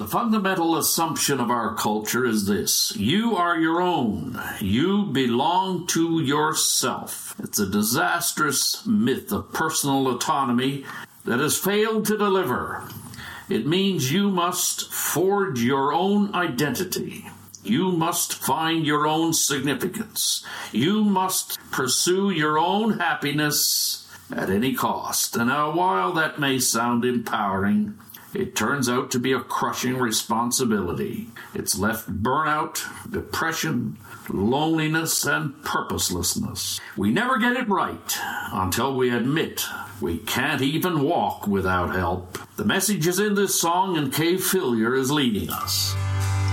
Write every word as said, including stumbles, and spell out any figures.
The fundamental assumption of our culture is this: you are your own. You belong to yourself. It's a disastrous myth of personal autonomy that has failed to deliver. It means you must forge your own identity. You must find your own significance. You must pursue your own happiness at any cost. And now, while that may sound empowering, it turns out to be a crushing responsibility. It's left burnout, depression, loneliness, and purposelessness. We never get it right until we admit we can't even walk without help. The message is in this song, and Cave Fillier is leading us.